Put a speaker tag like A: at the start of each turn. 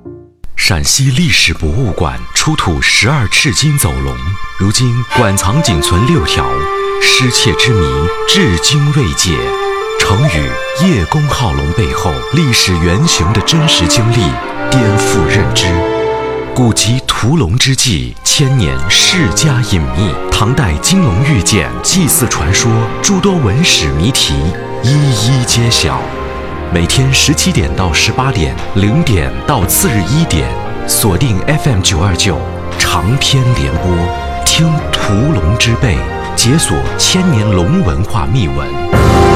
A: 陕西历史博物馆出土12赤金走龙，如今馆藏仅存6条，失窃之谜至今未解。成语“叶公好龙”背后历史原型的真实经历颠覆认知。古籍屠龙之纪，千年世家隐秘，唐代金龙玉简、祭祀传说，诸多文史谜题一一揭晓。每天17点到18点，0点到次日1点，锁定 FM 929长篇联播，听屠龙之辈，解锁千年龙文化秘闻。